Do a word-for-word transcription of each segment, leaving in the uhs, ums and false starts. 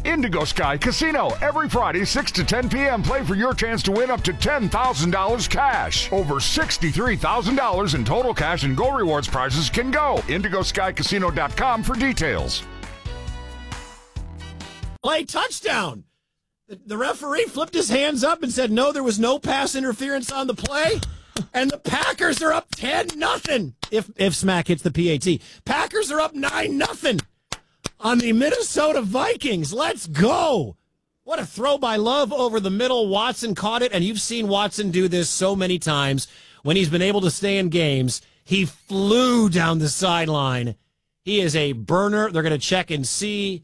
Indigo Sky Casino. Every Friday, six to ten p.m., play for your chance to win up to ten thousand dollars cash. Over sixty-three thousand dollars in total cash and Go Rewards prizes can go. indigo sky casino dot com for details. Play touchdown. The referee flipped his hands up and said, no, there was no pass interference on the play. And the Packers are up ten nothing. If if Smack hits the P A T. Packers are up nine nothing on the Minnesota Vikings. Let's go. What a throw by Love over the middle. Watson caught it, and you've seen Watson do this so many times when he's been able to stay in games. He flew down the sideline. He is a burner. They're going to check and see.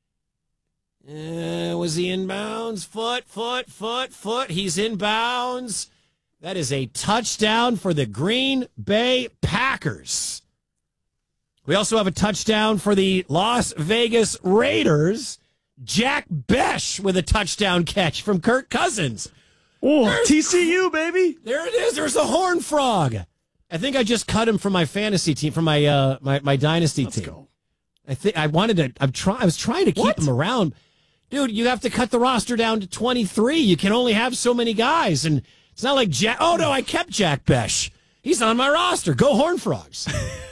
Uh, was he in bounds? Foot, foot, foot, foot. He's in bounds. That is a touchdown for the Green Bay Packers. We also have a touchdown for the Las Vegas Raiders. Jack Besh with a touchdown catch from Kirk Cousins. Oh, There's, T C U, baby. There it is. There's a Horn Frog. I think I just cut him from my fantasy team, from my uh, my, my dynasty Let's team. Go. I think I wanted to. I'm trying. I was trying to keep what? him around. Dude, you have to cut the roster down to twenty-three. You can only have so many guys. And it's not like Jack. Oh, no, I kept Jack Besh. He's on my roster. Go Horn Frogs.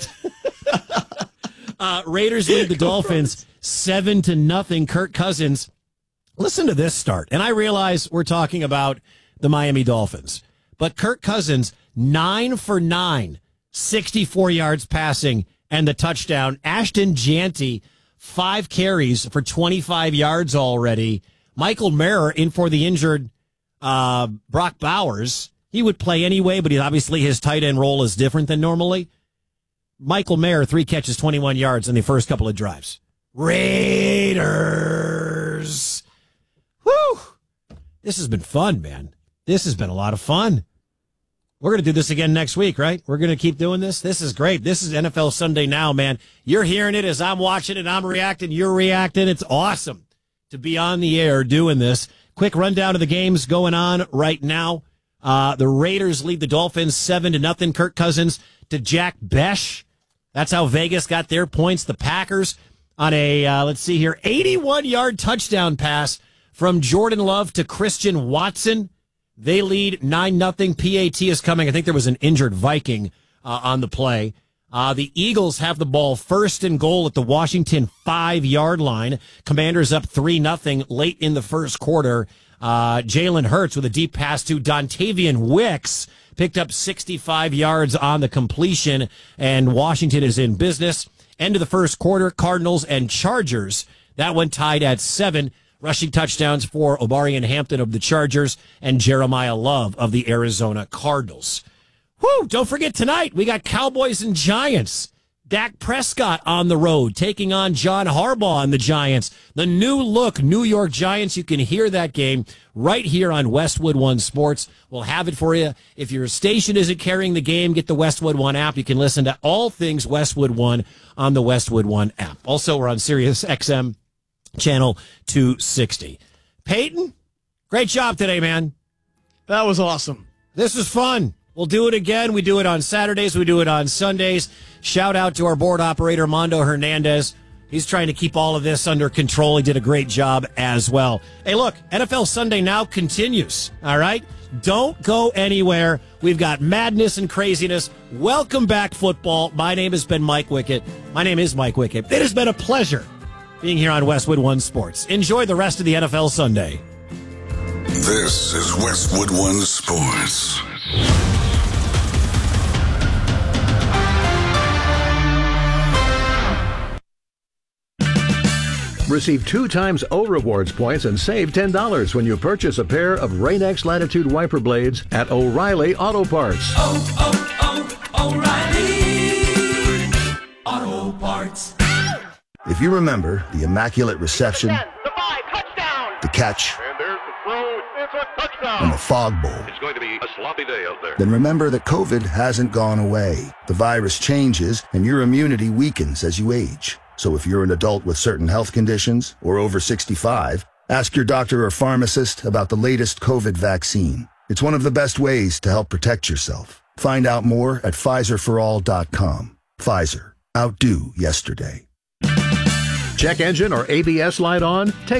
uh, Raiders lead the Dolphins seven to nothing. Kirk Cousins. Listen to this start. And I realize we're talking about the Miami Dolphins. But Kirk Cousins, nine for nine, sixty-four yards passing, and the touchdown. Ashton Janty, five carries for twenty-five yards already. Michael Mayer in for the injured uh, Brock Bowers. He would play anyway, but he, obviously his tight end role is different than normally. Michael Mayer, three catches, twenty-one yards in the first couple of drives. Raiders. Whew. This has been fun, man. This has been a lot of fun. We're going to do this again next week, right? We're going to keep doing this. This is great. This is N F L Sunday Now, man. You're hearing it as I'm watching it. I'm reacting. You're reacting. It's awesome to be on the air doing this. Quick rundown of the games going on right now. Uh, the Raiders lead the Dolphins seven to nothing. Kirk Cousins to Jack Besh. That's how Vegas got their points. The Packers on a, uh, let's see here, eighty-one yard touchdown pass from Jordan Love to Christian Watson. They lead nine nothing. P A T is coming. I think there was an injured Viking uh, on the play. Uh, the Eagles have the ball first and goal at the Washington five-yard line. Commanders up three nothing late in the first quarter. Uh, Jalen Hurts with a deep pass to Dontavian Wicks. Picked up sixty-five yards on the completion, and Washington is in business. End of the first quarter, Cardinals and Chargers. That one tied at seven. Rushing touchdowns for Omarion Hampton of the Chargers and Jeremiah Love of the Arizona Cardinals. Whew, don't forget tonight, we got Cowboys and Giants. Dak Prescott on the road, taking on John Harbaugh and the Giants. The new look New York Giants. You can hear that game right here on Westwood One Sports. We'll have it for you. If your station isn't carrying the game, get the Westwood One app. You can listen to all things Westwood One on the Westwood One app. Also, we're on Sirius X M Channel two sixty. Peyton, great job today, man. That was awesome. This was fun. We'll do it again. We do it on Saturdays. We do it on Sundays. Shout out to our board operator, Mondo Hernandez. He's trying to keep all of this under control. He did a great job as well. Hey, look, N F L Sunday Now continues, all right? Don't go anywhere. We've got madness and craziness. Welcome back, football. My name has been Mike Wickett. My name is Mike Wickett. It has been a pleasure being here on Westwood One Sports. Enjoy the rest of the N F L Sunday. This is Westwood One Sports. Receive two times O Rewards points and save ten dollars when you purchase a pair of Rain-X Latitude wiper blades at O'Reilly Auto Parts. Oh, oh, oh, O'Reilly Auto Parts. If you remember the immaculate reception, ten, the five, touchdown, the catch, and there's the throw, it's a touchdown, and the fog bowl, it's going to be a sloppy day out there. Then remember that COVID hasn't gone away. The virus changes, and your immunity weakens as you age. So if you're an adult with certain health conditions or over sixty-five, ask your doctor or pharmacist about the latest COVID vaccine. It's one of the best ways to help protect yourself. Find out more at Pfizer for all dot com. Pfizer. Outdo yesterday. Check engine or A B S light on? Take